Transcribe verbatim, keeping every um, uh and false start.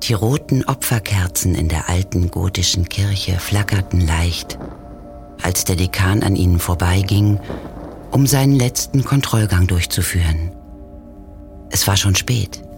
Die roten Opferkerzen in der alten gotischen Kirche flackerten leicht, als der Dekan an ihnen vorbeiging, um seinen letzten Kontrollgang durchzuführen. Es war schon spät.